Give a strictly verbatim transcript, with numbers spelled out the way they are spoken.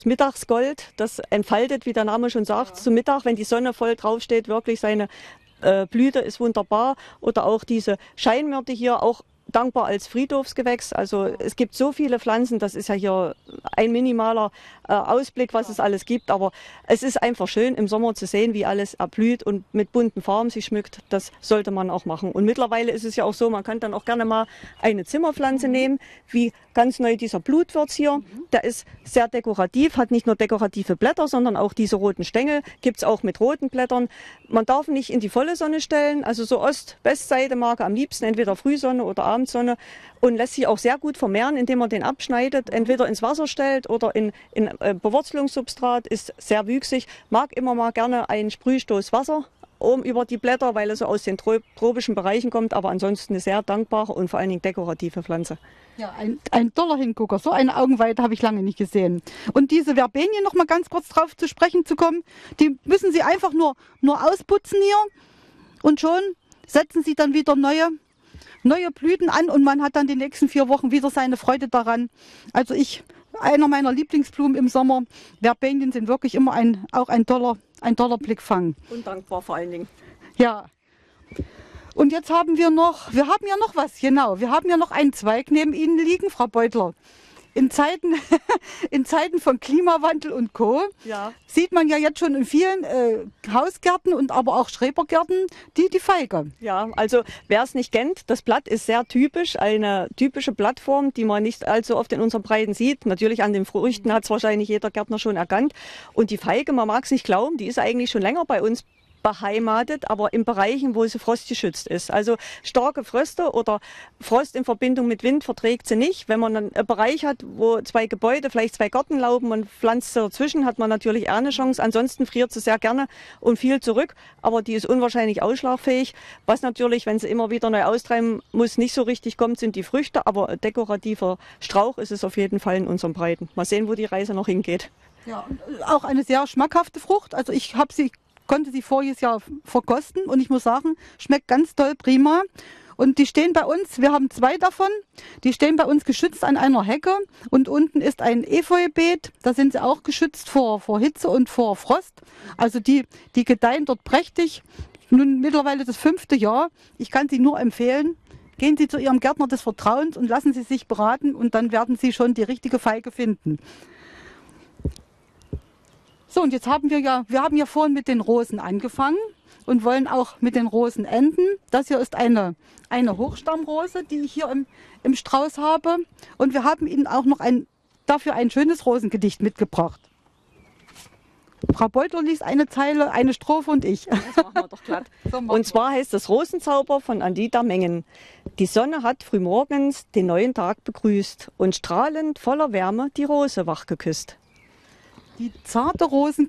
Mittagsgold, das entfaltet, wie der Name schon sagt, Ja. zum Mittag, wenn die Sonne voll draufsteht, wirklich seine äh, Blüte ist wunderbar. Oder auch diese Scheinmyrte hier, auch dankbar als Friedhofsgewächs. Also es gibt so viele Pflanzen, das ist ja hier ein minimaler äh, Ausblick, was es alles gibt. Aber es ist einfach schön im Sommer zu sehen, wie alles erblüht und mit bunten Farben sich schmückt. Das sollte man auch machen. Und mittlerweile ist es ja auch so, man kann dann auch gerne mal eine Zimmerpflanze mhm. nehmen, wie ganz neu dieser Blutwurz hier. Mhm. Der ist sehr dekorativ, hat nicht nur dekorative Blätter, sondern auch diese roten Stängel. Gibt es auch mit roten Blättern. Man darf nicht in die volle Sonne stellen, also so Ost-West-Seite mag er am liebsten, entweder Frühsonne oder Abendsonne, und lässt sich auch sehr gut vermehren, indem man den abschneidet, entweder ins Wasser stellt oder in, in äh, Bewurzelungssubstrat, ist sehr wüchsig, mag immer mal gerne einen Sprühstoß Wasser oben über die Blätter, weil er so aus den tropischen Bereichen kommt, aber ansonsten eine sehr dankbare und vor allen Dingen dekorative Pflanze. Ja, ein, ein toller Hingucker, so eine Augenweite habe ich lange nicht gesehen. Und diese Verbenien, noch mal ganz kurz drauf zu sprechen zu kommen, die müssen Sie einfach nur, nur ausputzen hier und schon setzen Sie dann wieder neue neue Blüten an und man hat dann die nächsten vier Wochen wieder seine Freude daran. Also ich, einer meiner Lieblingsblumen im Sommer, Verbenien sind wirklich immer ein, auch ein toller, ein toller Blickfang. Und dankbar vor allen Dingen. Ja. Und jetzt haben wir noch, wir haben ja noch was, genau, wir haben ja noch einen Zweig neben Ihnen liegen, Frau Beutler. In Zeiten, in Zeiten von Klimawandel und Co. Ja. sieht man ja jetzt schon in vielen äh, Hausgärten und aber auch Schrebergärten die, die Feige. Ja, also wer es nicht kennt, das Blatt ist sehr typisch, eine typische Blattform, die man nicht allzu oft in unseren Breiten sieht. Natürlich an den Früchten hat es wahrscheinlich jeder Gärtner schon erkannt. Und die Feige, man mag es nicht glauben, die ist eigentlich schon länger bei uns beheimatet, aber in Bereichen, wo sie frostgeschützt ist. Also starke Fröste oder Frost in Verbindung mit Wind verträgt sie nicht. Wenn man einen Bereich hat, wo zwei Gebäude, vielleicht zwei Gartenlauben, man pflanzt sie dazwischen, hat man natürlich eher eine Chance. Ansonsten friert sie sehr gerne und viel zurück, aber die ist unwahrscheinlich ausschlagfähig. Was natürlich, wenn sie immer wieder neu austreiben muss, nicht so richtig kommt, sind die Früchte, aber ein dekorativer Strauch ist es auf jeden Fall in unseren Breiten. Mal sehen, wo die Reise noch hingeht. Ja, auch eine sehr schmackhafte Frucht. Also ich habe sie konnte sie voriges Jahr verkosten und ich muss sagen, schmeckt ganz toll, prima. Und die stehen bei uns, wir haben zwei davon, die stehen bei uns geschützt an einer Hecke und unten ist ein Efeubeet, da sind sie auch geschützt vor, vor Hitze und vor Frost. Also die, die gedeihen dort prächtig. Nun mittlerweile das fünfte Jahr, ich kann sie nur empfehlen. Gehen Sie zu Ihrem Gärtner des Vertrauens und lassen Sie sich beraten und dann werden Sie schon die richtige Feige finden. So, und jetzt haben wir ja, wir haben ja vorhin mit den Rosen angefangen und wollen auch mit den Rosen enden. Das hier ist eine, eine Hochstammrose, die ich hier im, im Strauß habe. Und wir haben Ihnen auch noch ein, dafür ein schönes Rosengedicht mitgebracht. Frau Beutler liest eine Zeile, eine Strophe und ich. Das machen wir doch glatt. Und zwar heißt es Rosenzauber von Andita Mengen. Die Sonne hat frühmorgens den neuen Tag begrüßt und strahlend voller Wärme die Rose wach geküsst. Die zarte Rosen